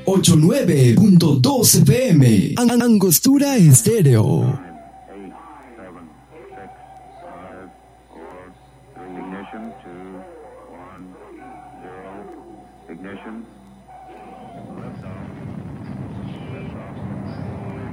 89.2 FM. Angostura Estéreo. 8, 7, 6, 5, 4, 3, ignition, 2, 1, 0, ignition.